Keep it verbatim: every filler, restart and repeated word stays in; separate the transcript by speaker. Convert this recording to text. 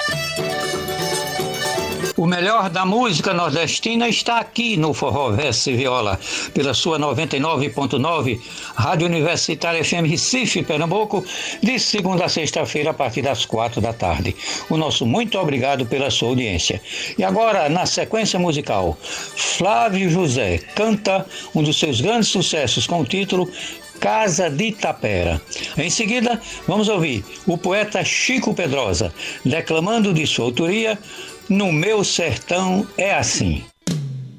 Speaker 1: O melhor da música nordestina está aqui no Forró Verso e Viola, pela sua noventa e nove ponto nove, Rádio Universitária F M Recife, Pernambuco, de segunda a sexta-feira, a partir das quatro da tarde. O nosso muito obrigado pela sua audiência. E agora, na sequência musical, Flávio José canta um dos seus grandes sucessos com o título Casa de Tapera. Em seguida, vamos ouvir o poeta Chico Pedrosa declamando de sua autoria No Meu Sertão é Assim.